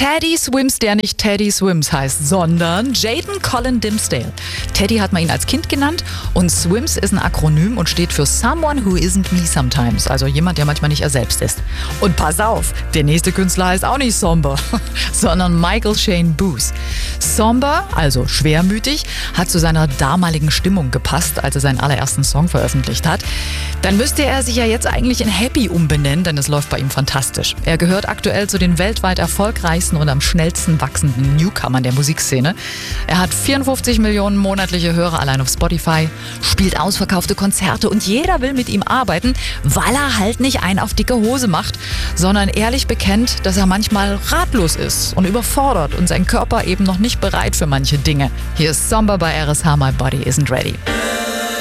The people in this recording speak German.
Teddy Swims, der nicht Teddy Swims heißt, sondern Jaden Colin Dimsdale. Teddy hat man ihn als Kind genannt und Swims ist ein Akronym und steht für Someone Who Isn't Me Sometimes, also jemand, der manchmal nicht er selbst ist. Und pass auf, der nächste Künstler heißt auch nicht Somber, sondern Michael Shane Booth. Somber, also schwermütig, hat zu seiner damaligen Stimmung gepasst, als er seinen allerersten Song veröffentlicht hat. Dann müsste er sich ja jetzt eigentlich in Happy umbenennen, denn es läuft bei ihm fantastisch. Er gehört aktuell zu den weltweit erfolgreichsten und am schnellsten wachsenden Newcomern der Musikszene. Er hat 54 Millionen monatliche Hörer allein auf Spotify, spielt ausverkaufte Konzerte und jeder will mit ihm arbeiten, weil er halt nicht einen auf dicke Hose macht, sondern ehrlich bekennt, dass er manchmal ratlos ist und überfordert und sein Körper eben noch nicht bereit für manche Dinge. Hier ist Somber bei RSH, My Body Isn't Ready.